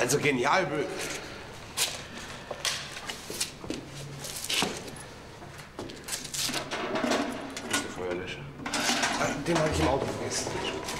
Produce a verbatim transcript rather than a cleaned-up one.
Also genial, Bö. Wo ist der Feuerlöscher? Den habe ich im Auto vergessen.